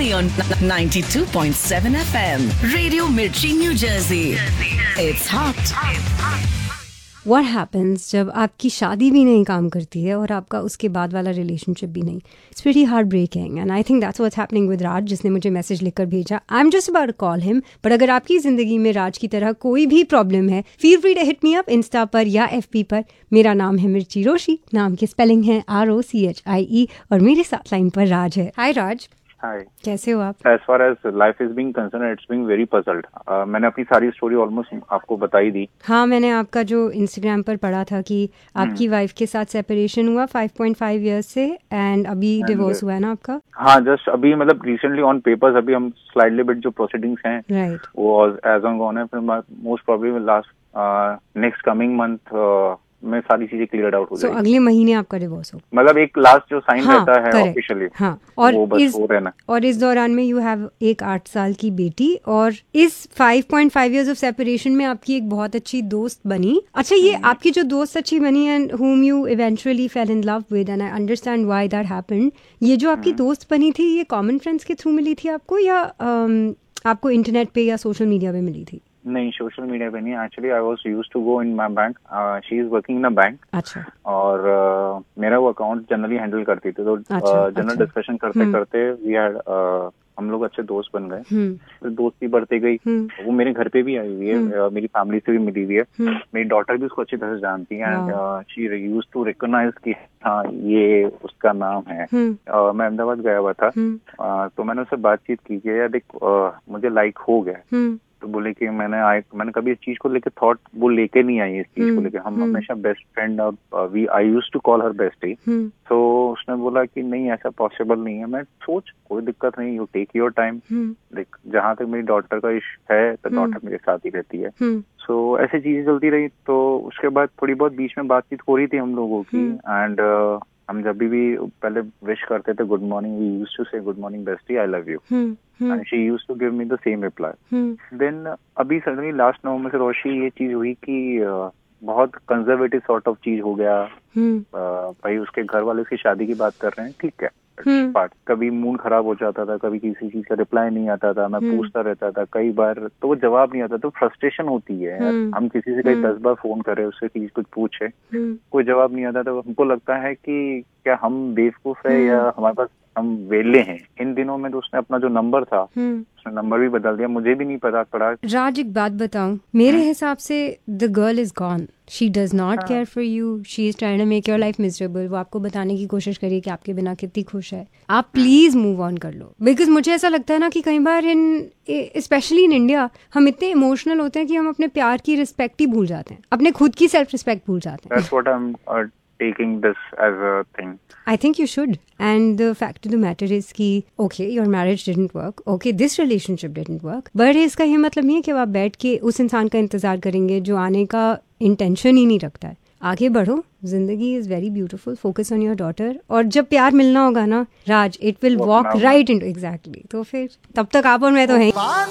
only on 92.7 FM. Radio Mirchi, New Jersey. It's hot. What happens जब आपकी शादी भी नहीं काम करती है और आपका उसके बाद वाला रिलेशनशिप भी नहीं? It's pretty heartbreaking and I think that's what's happening with Raj, जिसने मुझे मैसेज लिखकर भेजा. I'm just about to call him, but अगर आपकी ज़िंदगी में राज की तरह कोई भी प्रॉब्लम है, feel free to hit me up Insta पर या FB पर. मेरा नाम है मिर्ची रोशी, नाम की स्पेलिंग है ROCHIE और मेरे साथ लाइन पर राज है. हाय राज. हाय, कैसे हो आप? As far as life is being concern, it's being very puzzled. मैंने अपनी सारी स्टोरी ऑलमोस्ट आपको बताई दी. हाँ, मैंने आपका जो इंस्टाग्राम पर पढ़ा था कि आपकी वाइफ के साथ सेपरेशन हुआ 5.5 इयर्स से एंड अभी डिवोर्स हुआ है ना आपका? हाँ, जस्ट अभी मतलब रिसेंटली ऑन पेपर्स अभी हम स्लाइडली बिट जो प्रोसीडिंग्स हैं राइट वो एज ऑन गॉन है. फिर most probably last next coming month में सारी चीजें क्लियर आउट हो जाएगी. अगले महीने आपका डिवोर्स हो, मतलब एक लास्ट जो साइन रहता है correct. ऑफिशियली. हाँ, और वो बस हो रहना. और इस दौरान में यू हैव एक 8 साल की बेटी और इस 5.5 इयर्स ऑफ सेपरेशन में आपकी एक बहुत अच्छी दोस्त बनी. अच्छा, ये आपकी जो दोस्त अच्छी बनी and whom you eventually fell in love with and I understand why that happened, ये जो आपकी दोस्त बनी थी ये कॉमन फ्रेंड्स के थ्रू मिली थी आपको या आपको इंटरनेट पे या सोशल मीडिया पे मिली थी? नहीं, सोशल मीडिया पे नहीं. Actually I was used to go in my bank. She is working in a bank. अच्छा. और मेरा वो अकाउंट जनरली हैंडल करती थी. तो जनरल डिस्कशन करते करते वी हैड हम लोग अच्छे दोस्त बन गए. फिर दोस्ती बढ़ती गई. वो मेरे घर पे भी आई हुई है, मेरी फैमिली से भी मिली हुई है. मेरी डॉटर भी उसको अच्छी तरह से जानती है and she used to recognise कि हाँ ये उसका नाम है. मैं अहमदाबाद गया हुआ था तो मैंने उससे बातचीत की कि यार देख मुझे लाइक हो गया. तो बोले कि मैंने कभी इस चीज को लेके थॉट वो लेके नहीं आई. इस चीज को लेके हम हमेशा best friend I used to call her bestie. तो उसने बोला कि नहीं ऐसा पॉसिबल नहीं है. मैं सोच कोई दिक्कत नहीं, यू टेक योर टाइम. देख जहाँ तक मेरी डॉटर का इश्क है तो डॉटर मेरे साथ ही रहती है. सो ऐसी चीजें चलती रही. तो उसके बाद थोड़ी बहुत बीच में बातचीत हो रही थी हम लोगों की एंड हम जब भी पहले विश करते थे good morning, we used to से good morning bestie, I love you. And she used to give me the same reply. Then अभी सडनली लास्ट नवंबर से रोशी ये चीज हुई कि बहुत कंजर्वेटिव सॉर्ट ऑफ चीज हो गया. भाई उसके घर वाले उसकी शादी की बात कर रहे हैं, ठीक है. पार्ट कभी मूड खराब हो जाता था, कभी किसी चीज का रिप्लाई नहीं आता था. मैं पूछता रहता था कई बार तो वो जवाब नहीं आता. तो फ्रस्ट्रेशन होती है. हम किसी से कई 10 बार फोन करे, उससे किसी कुछ पूछे, कोई जवाब नहीं आता. तो हमको लगता है कि क्या हम बेवकूफ है या हमारे पास हम वेले हैं. इन दिनों में तो उसने अपना जो नंबर था उसने नंबर भी बदल दिया. मुझे भी नहीं पता पड़ा. राज, एक बात बताऊं, मेरे हिसाब से the girl is gone. She does not care for you. She is trying to make your life miserable. वो आपको बताने की कोशिश करिए कि आपके बिना कितनी खुश है. आप प्लीज मूव ऑन कर लो. बिकॉज मुझे ऐसा लगता है ना कि कई बार स्पेशली इन इंडिया हम इतने इमोशनल होते हैं कि हम अपने प्यार की रिस्पेक्ट ही भूल जाते हैं, अपने खुद की सेल्फ रिस्पेक्ट भूल जाते हैं. That's what I'm taking this as a thing. I think you should. And the fact of the matter is कि okay, your marriage didn't work. Okay, this relationship didn't work. But इसका ये मतलब नहीं है कि आप बैठ के उस इंसान का इंतजार करेंगे जो आने का इंटेंशन ही नहीं रखता है. आगे बढ़ो. जिंदगी is very beautiful. Focus on your daughter. और जब प्यार मिलना होगा ना राज, it will walk right into exactly. तो फिर तब तक आप और मैं तो हैं.